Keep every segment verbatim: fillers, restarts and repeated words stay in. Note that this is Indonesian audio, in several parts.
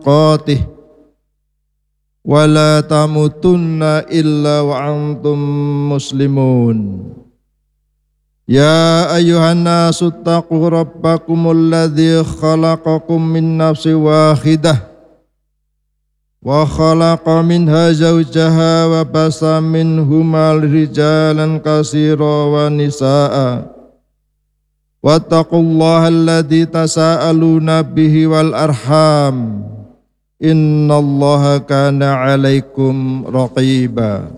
qatih wa la tamutunna illa wa antum muslimun. Ya ayyuhan nasu taqu rabbakumul ladzi khalaqakum min nafsin wahidah wa khalaqa minha zawjaha wa basa minhumal rijalan katsira wa nisaa wattaqullaha alladzi tasaaluna bihi wal arham innallaha kana 'alaikum raqiba.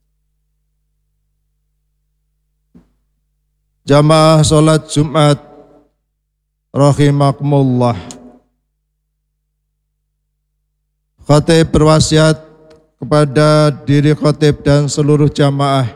Jamaah salat Jumat rahimakumullah. Khatib berwasiat kepada diri khatib dan seluruh jamaah,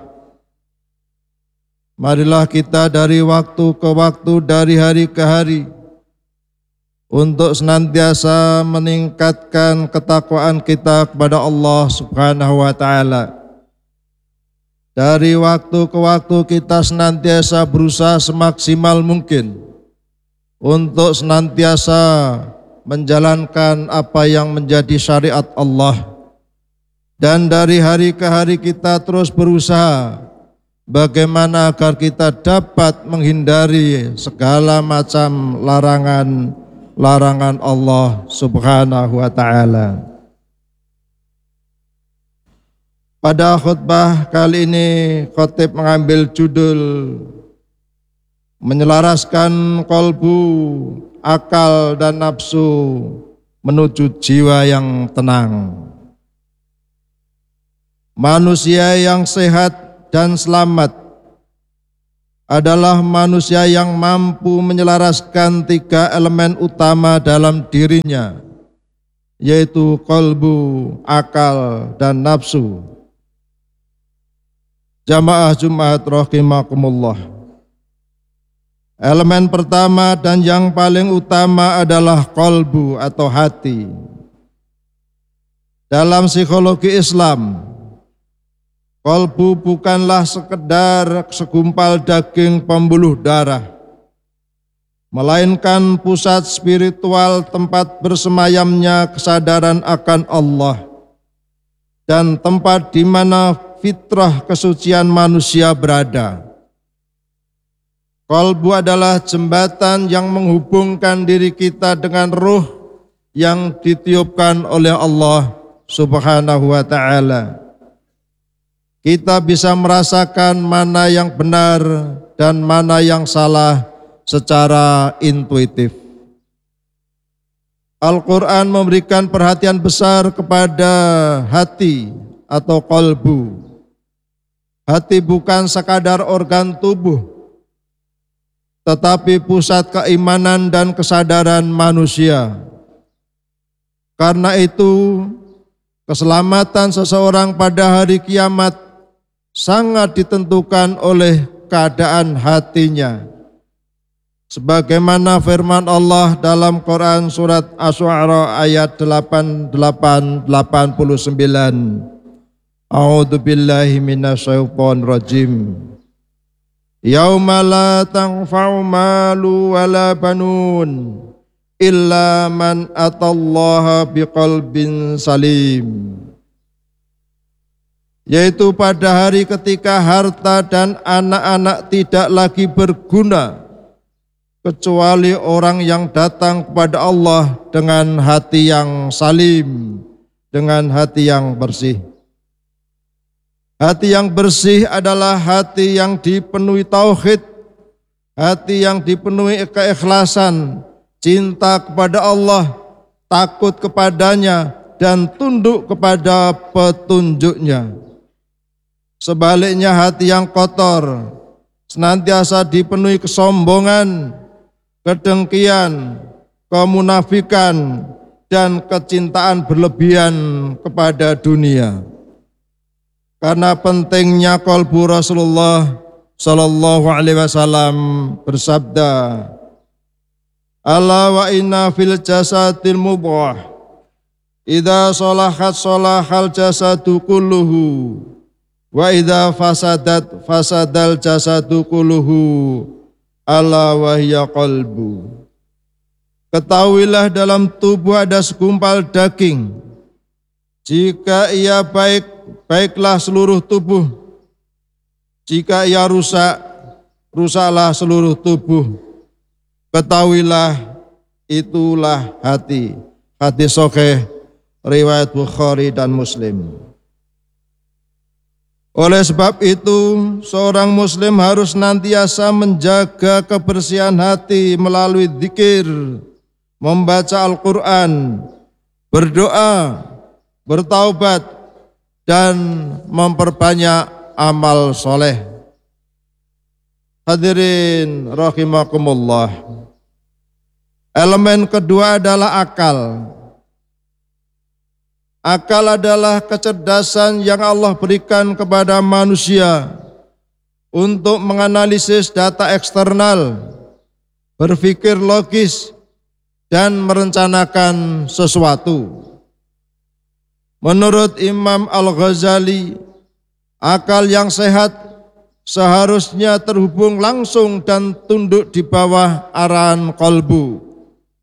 marilah kita dari waktu ke waktu, dari hari ke hari, untuk senantiasa meningkatkan ketakwaan kita kepada Allah Subhanahu wa ta'ala. Dari waktu ke waktu kita senantiasa berusaha semaksimal mungkin untuk senantiasa menjalankan apa yang menjadi syariat Allah. Dan dari hari ke hari kita terus berusaha bagaimana agar kita dapat menghindari segala macam larangan-larangan Allah Subhanahu wa ta'ala. Pada khutbah kali ini khatib mengambil judul menyelaraskan kolbu, akal dan nafsu menuju jiwa yang tenang. Manusia yang sehat dan selamat adalah manusia yang mampu menyelaraskan tiga elemen utama dalam dirinya, yaitu kolbu, akal dan nafsu. Jamaah Jumat rahimakumullah. Elemen pertama dan yang paling utama adalah kolbu atau hati. Dalam psikologi Islam, kolbu bukanlah sekedar segumpal daging pembuluh darah, melainkan pusat spiritual tempat bersemayamnya kesadaran akan Allah dan tempat di mana fitrah kesucian manusia berada. Kolbu adalah jembatan yang menghubungkan diri kita dengan ruh yang ditiupkan oleh Allah Subhanahu wa ta'ala. Kita bisa merasakan mana yang benar dan mana yang salah secara intuitif. Al-Quran memberikan perhatian besar kepada hati atau kolbu. Hati bukan sekadar organ tubuh, tetapi pusat keimanan dan kesadaran manusia. Karena itu, keselamatan seseorang pada hari kiamat sangat ditentukan oleh keadaan hatinya. Sebagaimana firman Allah dalam Quran surat Asy-Syu'ara ayat delapan puluh delapan delapan puluh sembilan. A'udzu billahi minasyaitonir rajim. Yauma la tanfa'u malu wala banun illa man atallaha biqalbin salim. Yaitu pada hari ketika harta dan anak-anak tidak lagi berguna kecuali orang yang datang kepada Allah dengan hati yang salim, dengan hati yang bersih. Hati yang bersih adalah hati yang dipenuhi tauhid, hati yang dipenuhi keikhlasan, cinta kepada Allah, takut kepadanya, dan tunduk kepada petunjuknya. Sebaliknya hati yang kotor, senantiasa dipenuhi kesombongan, kedengkian, kemunafikan, dan kecintaan berlebihan kepada dunia. Karena pentingnya kolbu, Rasulullah Sallallahu Alaihi Wasallam bersabda, "Ala wa inna fil jasadil mudghah, idza salahat salahal jasadu kulluhu, wa idza fasadat fasadal jasadu kulluhu, ala wa hiya qalbu." Ketahuilah dalam tubuh ada segumpal daging. Jika ia baik, baiklah seluruh tubuh. Jika ia rusak, rusaklah seluruh tubuh. Ketahuilah itulah hati. Hadis sahih riwayat Bukhari dan Muslim. Oleh sebab itu, seorang muslim harus senantiasa menjaga kebersihan hati melalui zikir, membaca Al-Quran, berdoa, bertaubat, dan memperbanyak amal soleh. Hadirin rahimakumullah. Elemen kedua adalah akal. Akal adalah kecerdasan yang Allah berikan kepada manusia untuk menganalisis data eksternal, berpikir logis, dan merencanakan sesuatu. Menurut Imam Al-Ghazali, akal yang sehat seharusnya terhubung langsung dan tunduk di bawah arahan qalbu.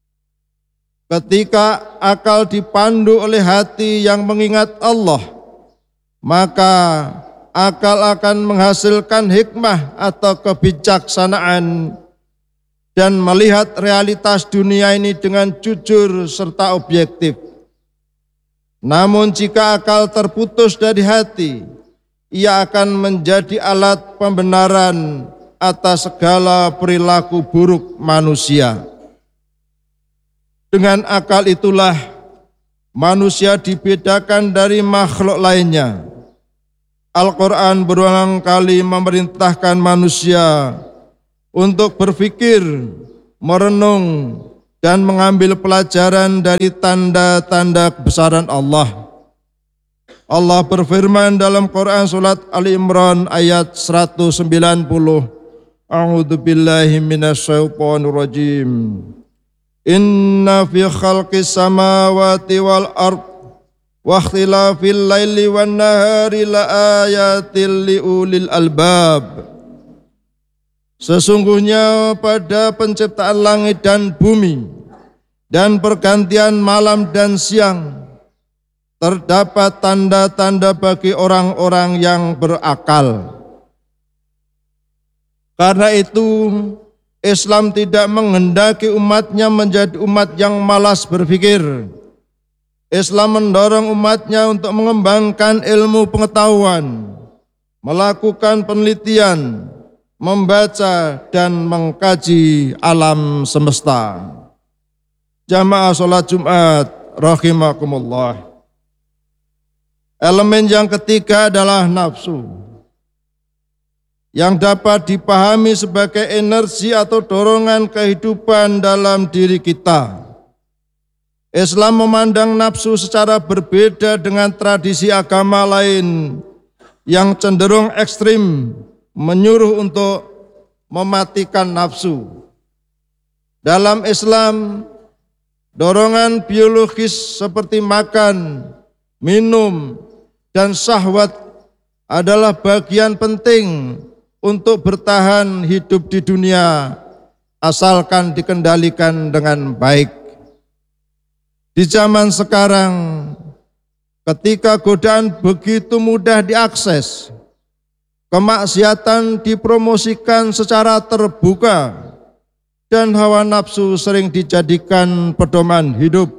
Ketika akal dipandu oleh hati yang mengingat Allah, maka akal akan menghasilkan hikmah atau kebijaksanaan dan melihat realitas dunia ini dengan jujur serta objektif. Namun jika akal terputus dari hati, ia akan menjadi alat pembenaran atas segala perilaku buruk manusia. Dengan akal itulah manusia dibedakan dari makhluk lainnya. Al-Quran berulang kali memerintahkan manusia untuk berpikir, merenung, dan mengambil pelajaran dari tanda-tanda kebesaran Allah. Allah berfirman dalam Quran surat Ali Imran ayat seratus sembilan puluh. A'udzu billahi minasyaitonir rajim. Inna fi khalqis samawati wal ard wa ikhtilafil laili wan nahari la ayatil liulil albab. Sesungguhnya pada penciptaan langit dan bumi dan pergantian malam dan siang terdapat tanda-tanda bagi orang-orang yang berakal. Karena itu Islam tidak menghendaki umatnya menjadi umat yang malas berpikir. Islam mendorong umatnya untuk mengembangkan ilmu pengetahuan, melakukan penelitian, membaca dan mengkaji alam semesta. Jamaah sholat Jumat rahimakumullah. Elemen yang ketiga adalah nafsu, yang dapat dipahami sebagai energi atau dorongan kehidupan dalam diri kita. Islam memandang nafsu secara berbeda dengan tradisi agama lain yang cenderung ekstrim, menyuruh untuk mematikan nafsu. Dalam Islam, dorongan biologis seperti makan, minum, dan syahwat adalah bagian penting untuk bertahan hidup di dunia, asalkan dikendalikan dengan baik. Di zaman sekarang, ketika godaan begitu mudah diakses, kemaksiatan dipromosikan secara terbuka, dan hawa nafsu sering dijadikan pedoman hidup.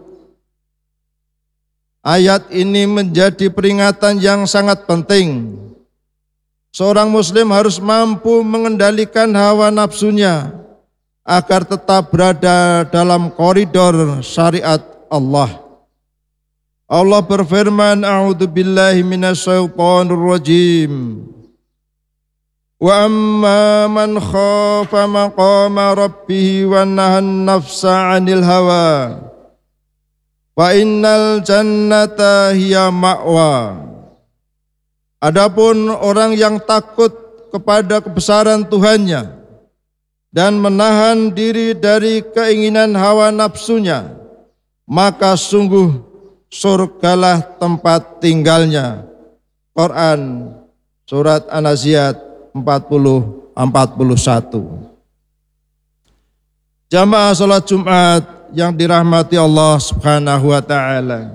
Ayat ini menjadi peringatan yang sangat penting. Seorang muslim harus mampu mengendalikan hawa nafsunya agar tetap berada dalam koridor syariat Allah. Allah berfirman, A'udzu billahi minasyaitonir rajim. Wa amma man khafa maqama rabbih wa nahan nafsa 'anil hawa wa innal jannata hiya ma'wa. Adapun orang yang takut kepada kebesaran Tuhannya dan menahan diri dari keinginan hawa nafsunya, maka sungguh surgalah tempat tinggalnya. Quran surat An-Nazi'at empat puluh sampai empat puluh satu. Jamaah salat Jumat yang dirahmati Allah Subhanahu wa taala.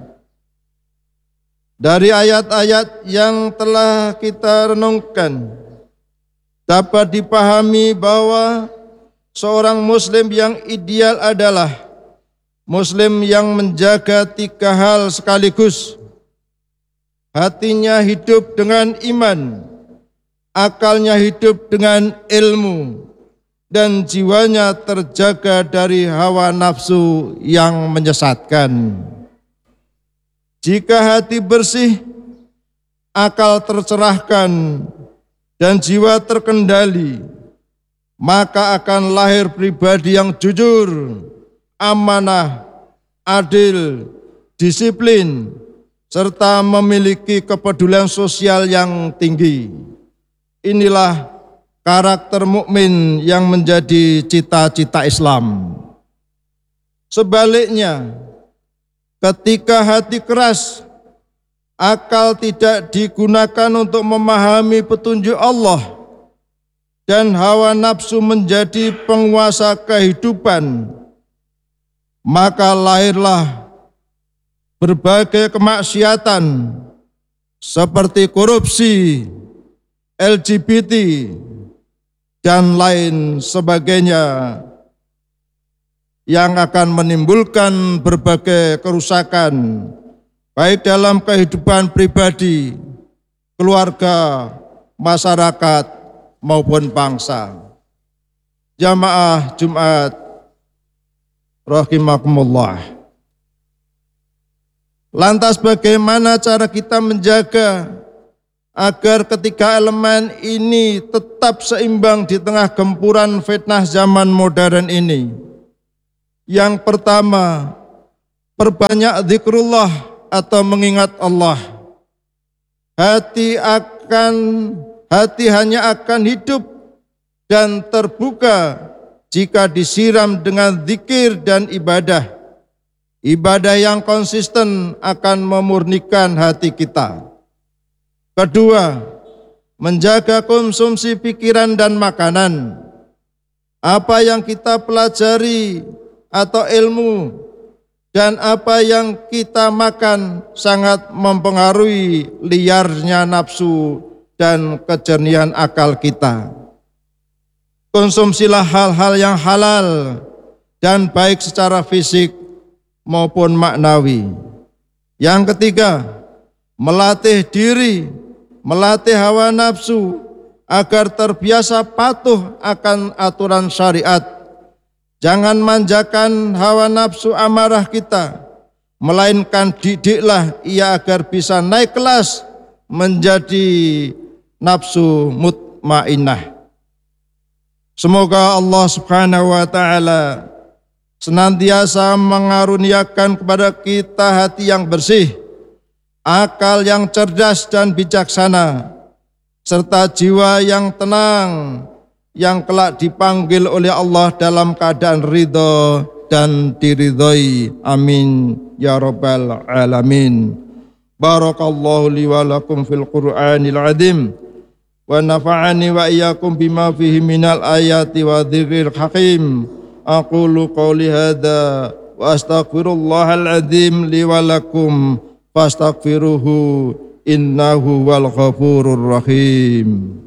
Dari ayat-ayat yang telah kita renungkan dapat dipahami bahwa seorang muslim yang ideal adalah muslim yang menjaga tiga hal sekaligus. Hatinya hidup dengan iman, akalnya hidup dengan ilmu, dan jiwanya terjaga dari hawa nafsu yang menyesatkan. Jika hati bersih, akal tercerahkan, dan jiwa terkendali, maka akan lahir pribadi yang jujur, amanah, adil, disiplin, serta memiliki kepedulian sosial yang tinggi. Inilah karakter mukmin yang menjadi cita-cita Islam. Sebaliknya, ketika hati keras, akal tidak digunakan untuk memahami petunjuk Allah, dan hawa nafsu menjadi penguasa kehidupan, maka lahirlah berbagai kemaksiatan seperti korupsi, L G B T, dan lain sebagainya yang akan menimbulkan berbagai kerusakan baik dalam kehidupan pribadi, keluarga, masyarakat maupun bangsa. Jamaah Jumat rahimakumullah. Lantas bagaimana cara kita menjaga agar ketiga elemen ini tetap seimbang di tengah gempuran fitnah zaman modern ini? Yang pertama, perbanyak zikrullah atau mengingat Allah. Hati akan hati hanya akan hidup dan terbuka jika disiram dengan zikir dan ibadah. Ibadah yang konsisten akan memurnikan hati kita. Kedua, menjaga konsumsi pikiran dan makanan. Apa yang kita pelajari atau ilmu dan apa yang kita makan sangat mempengaruhi liarnya nafsu dan kejernihan akal kita. Konsumsilah hal-hal yang halal dan baik secara fisik maupun maknawi. Yang ketiga, melatih diri, melatih hawa nafsu agar terbiasa patuh akan aturan syariat. Jangan manjakan hawa nafsu amarah kita, melainkan didiklah ia agar bisa naik kelas menjadi nafsu mutmainnah. Semoga Allah Subhanahu wa taala senantiasa mengaruniakan kepada kita hati yang bersih, akal yang cerdas dan bijaksana, serta jiwa yang tenang, yang kelak dipanggil oleh Allah dalam keadaan ridho dan diridhoi. Amin ya rabbal alamin. Barakallahu li wa lakum fil Qur'anil azim wa nafa'ani wa iyyakum bima fihi minal ayati wa dzikril hakim. Aqulu qawli hadza wa astaghfirullahal azim li wa lakum fastaghfiruhu innahu wal ghafurur rahim.